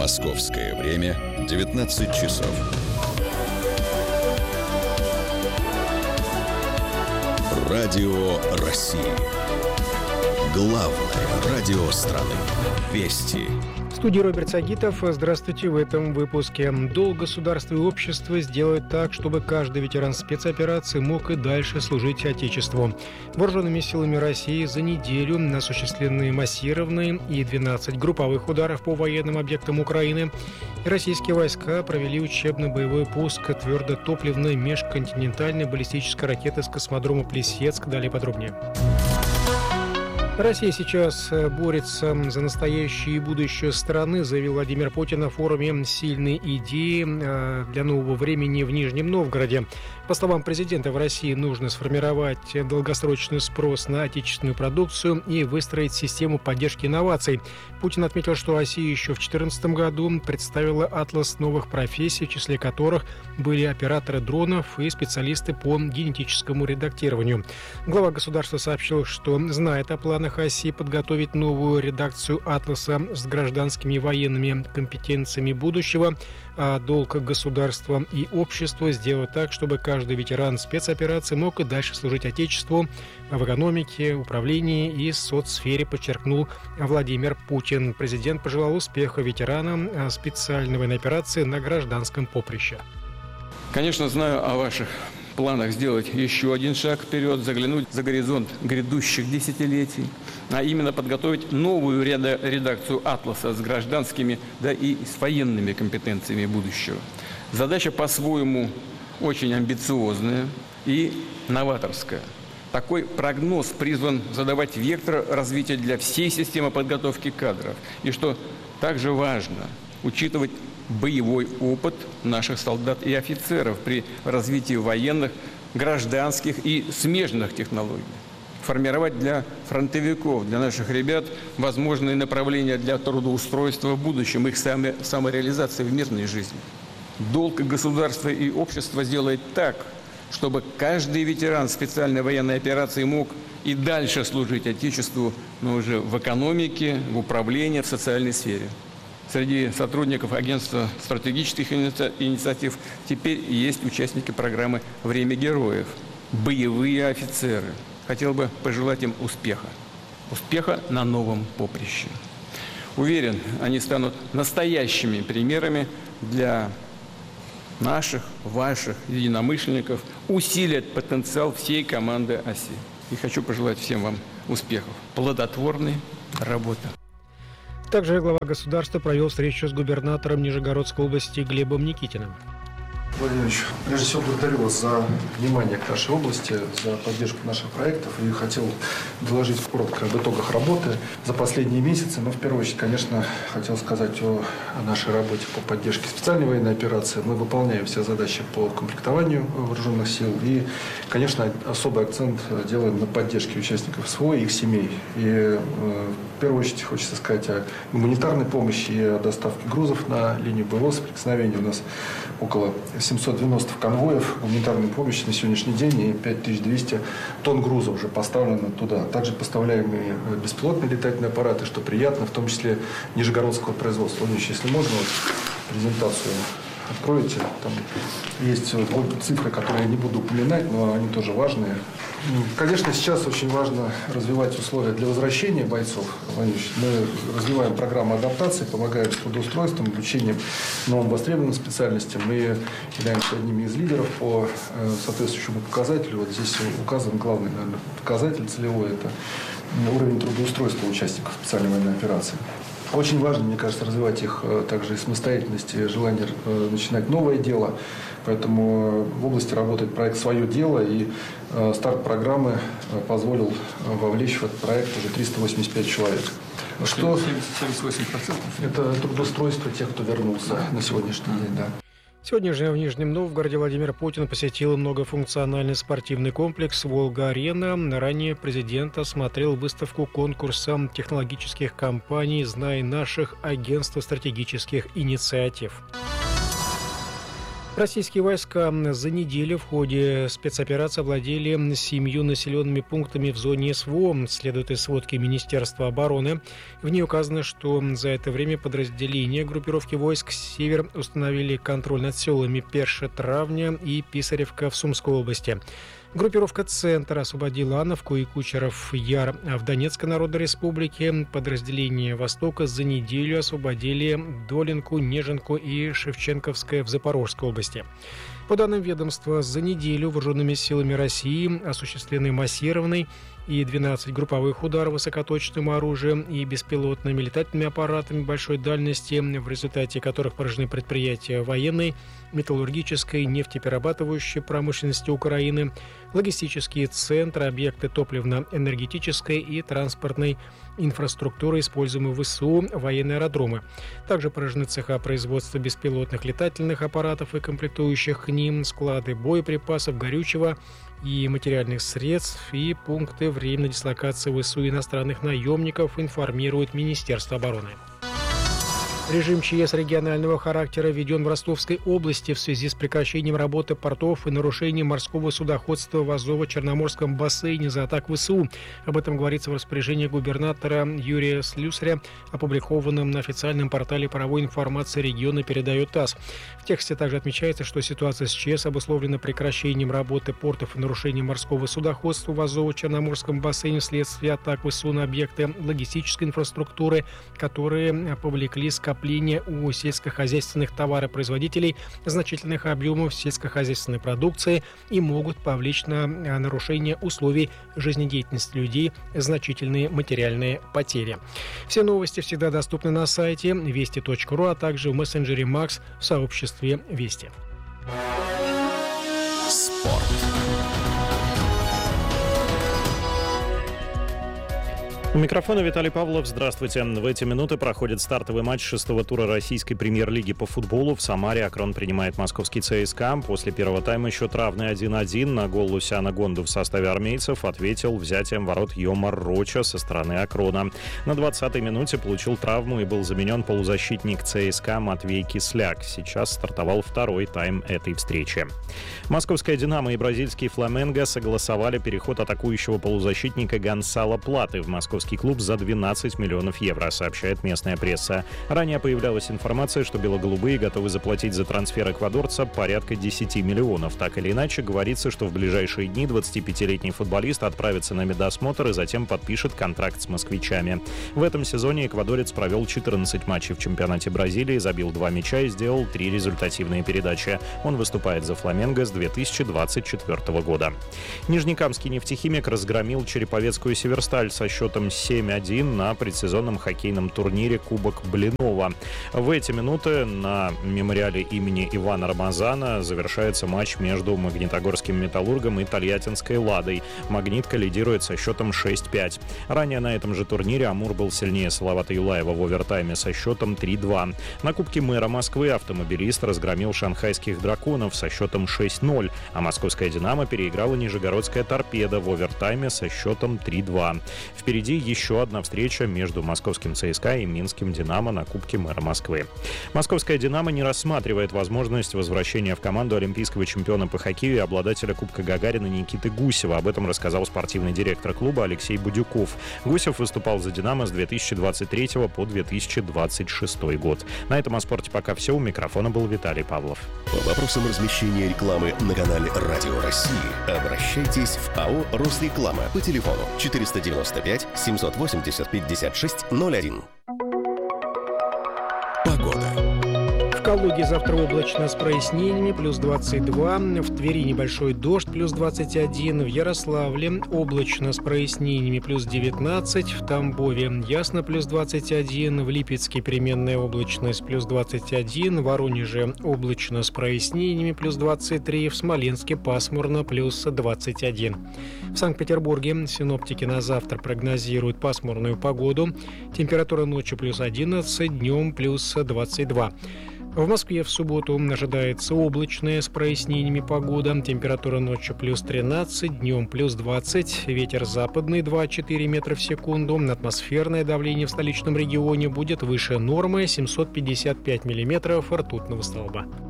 Московское время 19 часов. Радио России. Главное радио страны. Вести. В студии Роберт Сагитов. Здравствуйте. В этом выпуске. Долг государства и общества сделать так, чтобы каждый ветеран спецоперации мог и дальше служить Отечеству. Вооруженными силами России за неделю осуществлены массированные и 12 групповых ударов по военным объектам Украины. И российские войска провели учебно-боевой пуск твердотопливной межконтинентальной баллистической ракеты с космодрома Плесецк. Далее подробнее. Россия сейчас борется за настоящее и будущее страны, заявил Владимир Путин на форуме «Сильные идеи для нового времени» в Нижнем Новгороде. По словам президента, в России нужно сформировать долгосрочный спрос на отечественную продукцию и выстроить систему поддержки инноваций. Путин отметил, что Россия еще в 2014 году представила атлас новых профессий, в числе которых были операторы дронов и специалисты по генетическому редактированию. Глава государства сообщил, что знает о планах России подготовить новую редакцию атласа с гражданскими и военными компетенциями будущего, а долг государства и общества сделать так, чтобы каждый ветеран спецоперации мог и дальше служить Отечеству в экономике, управлении и соцсфере, подчеркнул Владимир Путин. Президент пожелал успеха ветеранам специальной военной операции на гражданском поприще. Конечно, знаю о ваших планах сделать еще один шаг вперед, заглянуть за горизонт грядущих десятилетий, а именно подготовить новую редакцию атласа с гражданскими, да и с военными компетенциями будущего. Задача по-своему очень амбициозная и новаторская. Такой прогноз призван задавать вектор развития для всей системы подготовки кадров. И что также важно, учитывать боевой опыт наших солдат и офицеров при развитии военных, гражданских и смежных технологий. Формировать для фронтовиков, для наших ребят возможные направления для трудоустройства в будущем, их самореализации в мирной жизни. Долг государства и общества сделать так, чтобы каждый ветеран специальной военной операции мог и дальше служить Отечеству, но уже в экономике, в управлении, в социальной сфере. Среди сотрудников Агентства стратегических инициатив теперь есть участники программы «Время героев», боевые офицеры. Хотел бы пожелать им успеха. Успеха на новом поприще. Уверен, они станут настоящими примерами для наших, ваших единомышленников, усилят потенциал всей команды ОСИ. И хочу пожелать всем вам успехов, плодотворной работы. Также глава государства провел встречу с губернатором Нижегородской области Глебом Никитиным. Владимир Ильич, прежде всего благодарю вас за внимание к нашей области, за поддержку наших проектов. И хотел доложить коротко об итогах работы за последние месяцы. Но в первую очередь, конечно, хотел сказать о нашей работе по поддержке специальной военной операции. Мы выполняем все задачи по комплектованию вооруженных сил. И, конечно, особый акцент делаем на поддержке участников СВО и их семей. И в первую очередь хочется сказать о гуманитарной помощи и о доставке грузов на линию боевого соприкосновения. У нас около 790 конвоев гуманитарной помощи на сегодняшний день и 5200 тонн груза уже поставлено туда. Также поставляем и беспилотные летательные аппараты, что приятно, в том числе нижегородского производства. Владимир Ильич, если можно, презентацию откроете. Там есть цифры, которые я не буду упоминать, но они тоже важные. Конечно, сейчас очень важно развивать условия для возвращения бойцов. Мы развиваем программу адаптации, помогаем с трудоустройством, обучением новым востребованным специальностям. Мы являемся одними из лидеров по соответствующему показателю. Вот здесь указан главный, наверное, показатель целевой – это уровень трудоустройства участников специальной военной операции. Очень важно, мне кажется, развивать их также и самостоятельность, и желание начинать новое дело. Поэтому в области работает проект «Свое дело», и старт программы позволил вовлечь в этот проект уже 385 человек. 78%? Это трудоустройство тех, кто вернулся на сегодняшний день, да. Сегодня же в Нижнем Новгороде Владимир Путин посетил многофункциональный спортивный комплекс «Волга-Арена». Ранее президент осмотрел выставку конкурса технологических компаний «Знай наших» агентства стратегических инициатив. Российские войска за неделю в ходе спецоперации овладели 7 населенными пунктами в зоне СВО, следует из сводки Министерства обороны. В ней указано, что за это время подразделения группировки войск «Север» установили контроль над селами Перша-Травня и Писаревка в Сумской области. Группировка «Центр» освободила Ановку и Кучеров-Яр в Донецкой Народной Республике. Подразделения «Востока» за неделю освободили Долинку, Нежинку и Шевченковское в Запорожской области. По данным ведомства, за неделю вооруженными силами России осуществлены массированный и 12 групповых ударов высокоточным оружием и беспилотными летательными аппаратами большой дальности, в результате которых поражены предприятия военной, металлургической, нефтеперерабатывающей промышленности Украины, логистические центры, объекты топливно-энергетической и транспортной инфраструктуры, используемые в ВСУ, военные аэродромы. Также поражены цеха производства беспилотных летательных аппаратов и комплектующих к ним, склады боеприпасов, горючего и материальных средств и пункты временной дислокации ВСУ иностранных наемников, информирует Министерство обороны. Режим ЧС регионального характера введен в Ростовской области в связи с прекращением работы портов и нарушением морского судоходства в Азово-Черноморском бассейне за атак ВСУ. Об этом говорится в распоряжении губернатора Юрия Слюсаря, опубликованном на официальном портале паровой информации региона, передает ТАСС. В тексте также отмечается, что ситуация с ЧС обусловлена прекращением работы портов и нарушением морского судоходства в Азово-Черноморском бассейне вследствие атак ВСУ на объекты логистической инфраструктуры, которые повлекли скопление у сельскохозяйственных товаропроизводителей значительных объемов сельскохозяйственной продукции и могут повлечь на нарушение условий жизнедеятельности людей, значительные материальные потери. Все новости всегда доступны на сайте вести.ру, а также в мессенджере Макс в сообществе Вести. Спорт. У микрофона Виталий Павлов. Здравствуйте. В эти минуты проходит стартовый матч 6-го тура российской премьер-лиги по футболу. В Самаре Акрон принимает московский ЦСКА. После первого тайма счет равный 1-1. На гол Лусяна Гонду в составе армейцев ответил взятием ворот Йомар Роча со стороны Акрона. На 20-й минуте получил травму и был заменен полузащитник ЦСКА Матвей Кисляк. Сейчас стартовал второй тайм этой встречи. Московская «Динамо» и бразильский «Фламенго» согласовали переход атакующего полузащитника Гонсало Платы в московский клуб за 12 миллионов евро, сообщает местная пресса. Ранее появлялась информация, что бело-голубые готовы заплатить за трансфер эквадорца порядка 10 миллионов. Так или иначе, говорится, что в ближайшие дни 25-летний футболист отправится на медосмотр и затем подпишет контракт с москвичами. В этом сезоне эквадорец провел 14 матчей в чемпионате Бразилии, забил 2 мяча и сделал 3 результативные передачи. Он выступает за «Фламенго» с 2024 года. Нижнекамский нефтехимик разгромил Череповецкую «Северсталь» со счетом 7-1 на предсезонном хоккейном турнире Кубок Блинова. В эти минуты на мемориале имени Ивана Рамазана завершается матч между Магнитогорским «Металлургом» и Тольяттинской «Ладой». «Магнитка» лидирует со счетом 6-5. Ранее на этом же турнире «Амур» был сильнее Салавата Юлаева в овертайме со счетом 3-2. На Кубке мэра Москвы автомобилист разгромил шанхайских «Драконов» со счетом 6-0, а московская «Динамо» переиграла нижегородская «Торпедо» в овертайме со счетом 3-2. Впереди еще одна встреча между московским ЦСКА и минским «Динамо» на Кубке мэра Москвы. Московская «Динамо» не рассматривает возможность возвращения в команду олимпийского чемпиона по хоккею и обладателя Кубка Гагарина Никиты Гусева. Об этом рассказал спортивный директор клуба Алексей Будюков. Гусев выступал за «Динамо» с 2023 по 2026 год. На этом о спорте пока все. У микрофона был Виталий Павлов. По вопросам размещения рекламы на канале «Радио России» обращайтесь в АО «Росреклама» по телефону 495 780 56 01. Погода. В Калуге завтра облачно с прояснениями, плюс 22. В Твери небольшой дождь, плюс 21. В Ярославле облачно с прояснениями, плюс 19. В Тамбове ясно, плюс 21. В Липецке переменная облачность, плюс 21. В Воронеже облачно с прояснениями, плюс 23. В Смоленске пасмурно, плюс 21. В Санкт-Петербурге синоптики на завтра прогнозируют пасмурную погоду. Температура ночью плюс 11, днем плюс 22. В Москве в субботу ожидается облачная с прояснениями погода. Температура ночью плюс 13, днем плюс 20. Ветер западный 2,4 метра в секунду. Атмосферное давление в столичном регионе будет выше нормы 755 миллиметров ртутного столба.